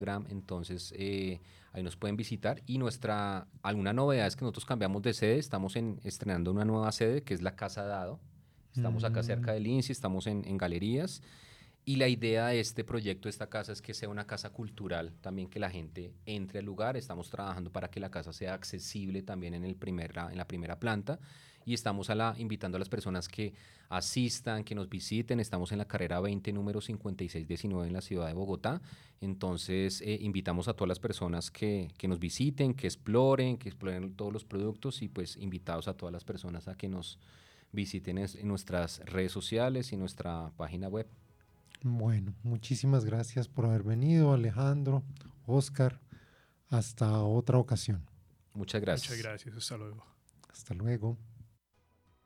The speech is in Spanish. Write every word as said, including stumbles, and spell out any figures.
entonces eh, ahí nos pueden visitar. Y nuestra, alguna novedad es que nosotros cambiamos de sede, estamos en, estrenando una nueva sede que es la Casa Dado. Estamos acá cerca Mm, del INSI, estamos en, en Galerías. Y la idea de este proyecto, de esta casa, es que sea una casa cultural, también que la gente entre al lugar. Estamos trabajando para que la casa sea accesible también en, el primer, en la primera planta y estamos a la, invitando a las personas que asistan, que nos visiten. Estamos en la carrera veinte, número cincuenta y seis diecinueve en la ciudad de Bogotá. Entonces, eh, invitamos a todas las personas que, que nos visiten, que exploren, que exploren todos los productos y pues invitados a todas las personas a que nos visiten en, en nuestras redes sociales y nuestra página web. bueno, muchísimas gracias por haber venido, Alejandro, Oscar. Hasta otra ocasión. Muchas Muchas gracias. gracias, hasta luego. Hasta luego.